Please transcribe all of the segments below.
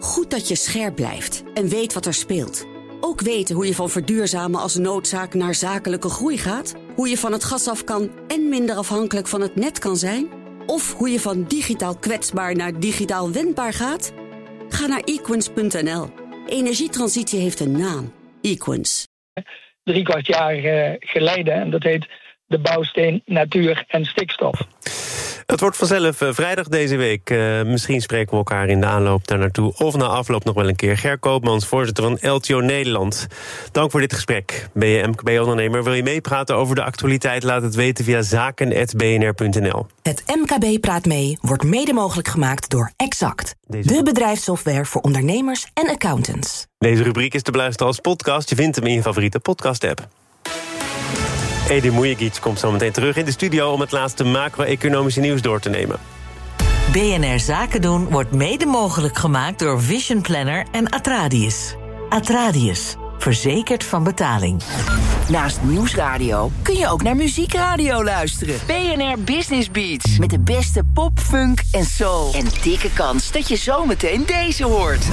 Goed dat je scherp blijft en weet wat er speelt. Ook weten hoe je van verduurzamen als noodzaak naar zakelijke groei gaat. Hoe je van het gas af kan en minder afhankelijk van het net kan zijn. Of hoe je van digitaal kwetsbaar naar digitaal wendbaar gaat. Ga naar equins.nl. Energietransitie heeft een naam. Equins. 3/4 jaar geleden. En dat heet de bouwsteen natuur en stikstof. Het wordt vanzelf vrijdag deze week. Misschien spreken we elkaar in de aanloop daar naartoe of na afloop nog wel een keer. Ger Koopmans, voorzitter van LTO Nederland. Dank voor dit gesprek. Ben je MKB-ondernemer? Wil je meepraten over de actualiteit? Laat het weten via zaken@bnr.nl. Het MKB Praat Mee wordt mede mogelijk gemaakt door Exact. De bedrijfssoftware voor ondernemers en accountants. Deze rubriek is te beluisteren als podcast. Je vindt hem in je favoriete podcast-app. Edin Mujagic komt zo meteen terug in de studio om het laatste macro-economische nieuws door te nemen. BNR Zaken doen wordt mede mogelijk gemaakt door Vision Planner en Atradius. Atradius, verzekerd van betaling. Naast Nieuwsradio kun je ook naar muziekradio luisteren. BNR Business Beats. Met de beste pop, funk en soul. En dikke kans dat je zometeen deze hoort.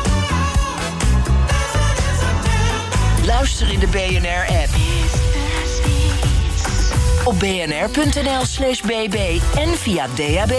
Luister in de BNR-app. Op bnr.nl/bb en via DAB+.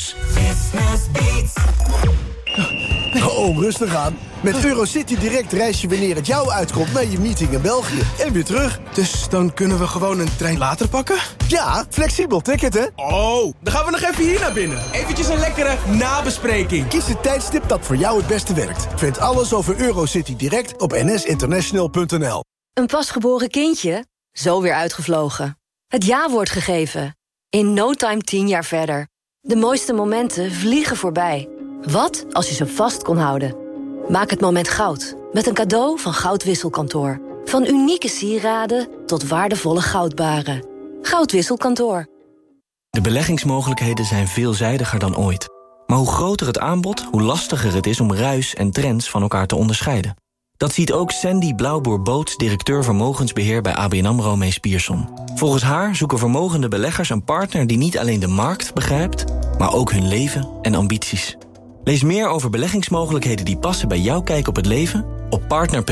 Oh, rustig aan. Met Eurocity Direct reis je wanneer het jou uitkomt naar je meeting in België. En weer terug. Dus dan kunnen we gewoon een trein later pakken? Ja, flexibel ticket, hè? Oh, dan gaan we nog even hier naar binnen. Eventjes een lekkere nabespreking. Kies het tijdstip dat voor jou het beste werkt. Vind alles over Eurocity Direct op nsinternational.nl. Een pasgeboren kindje? Zo weer uitgevlogen. Het ja-woord gegeven. In no time 10 jaar verder. De mooiste momenten vliegen voorbij. Wat als je ze vast kon houden? Maak het moment goud. Met een cadeau van Goudwisselkantoor. Van unieke sieraden tot waardevolle goudbaren. Goudwisselkantoor. De beleggingsmogelijkheden zijn veelzijdiger dan ooit. Maar hoe groter het aanbod, hoe lastiger het is om ruis en trends van elkaar te onderscheiden. Dat ziet ook Sandy Blauwboer-Boots, directeur vermogensbeheer bij ABN AMRO Mees Pierson. Volgens haar zoeken vermogende beleggers een partner die niet alleen de markt begrijpt, maar ook hun leven en ambities. Lees meer over beleggingsmogelijkheden die passen bij jouw kijk op het leven op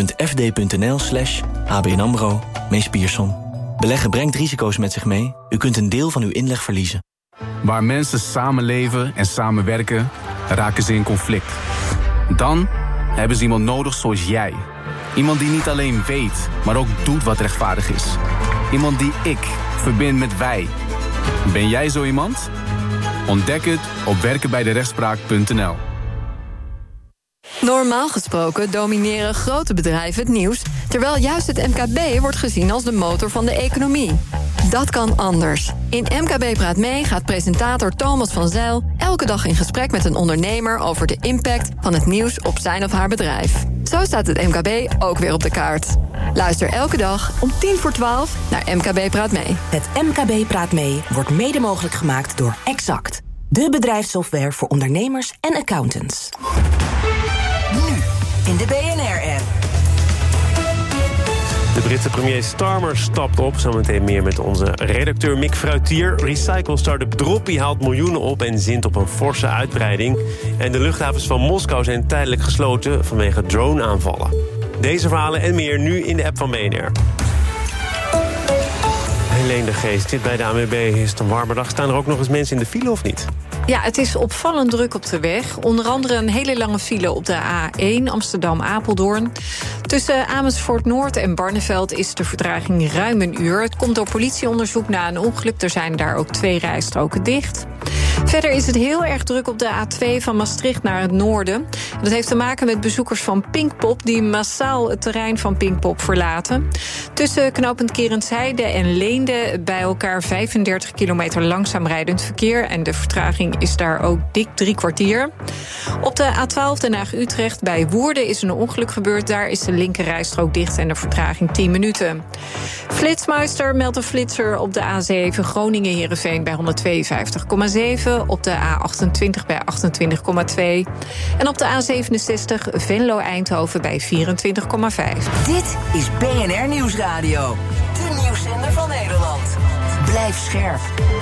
partner.fd.nl/ABN AMRO Mees Pierson. Beleggen brengt risico's met zich mee. U kunt een deel van uw inleg verliezen. Waar mensen samenleven en samenwerken, raken ze in conflict. Dan hebben ze iemand nodig zoals jij. Iemand die niet alleen weet, maar ook doet wat rechtvaardig is. Iemand die ik verbind met wij. Ben jij zo iemand? Ontdek het op werkenbijderechtspraak.nl. Normaal gesproken domineren grote bedrijven het nieuws, terwijl juist het MKB wordt gezien als de motor van de economie. Dat kan anders. In MKB Praat Mee gaat presentator Thomas van Zijl elke dag in gesprek met een ondernemer over de impact van het nieuws op zijn of haar bedrijf. Zo staat het MKB ook weer op de kaart. Luister elke dag om 11:10 naar MKB Praat Mee. Het MKB Praat Mee wordt mede mogelijk gemaakt door Exact. De bedrijfssoftware voor ondernemers en accountants. Nu in de BNR-app. De Britse premier Starmer stapt op. Zometeen meer met onze redacteur Mick Fruitier. Recycle-startup Droppy haalt miljoenen op en zint op een forse uitbreiding. En de luchthavens van Moskou zijn tijdelijk gesloten vanwege drone-aanvallen. Deze verhalen en meer nu in de app van BNR. Helene de Geest zit bij de ANWB. Is het een warme dag? Staan er ook nog eens mensen in de file of niet? Ja, het is opvallend druk op de weg. Onder andere een hele lange file op de A1 Amsterdam-Apeldoorn. Tussen Amersfoort Noord en Barneveld is de vertraging ruim een uur. Het komt door politieonderzoek na een ongeluk. Er zijn daar ook 2 rijstroken dicht. Verder is het heel erg druk op de A2 van Maastricht naar het noorden. Dat heeft te maken met bezoekers van Pinkpop die massaal het terrein van Pinkpop verlaten. Tussen knooppunt Kerensheide en Leende bij elkaar 35 kilometer langzaam rijdend verkeer. En de vertraging is daar ook dik 3 kwartier. Op de A12 Den Haag-Utrecht bij Woerden is een ongeluk gebeurd. Daar is de linker rijstrook dicht en de vertraging 10 minuten. Flitsmeister meldt een flitser op de A7 Groningen-Heerenveen bij 152,7. Op de A28 bij 28,2. En op de A67 Venlo-Eindhoven bij 24,5. Dit is BNR Nieuwsradio. De nieuwszender van Nederland. Blijf scherp.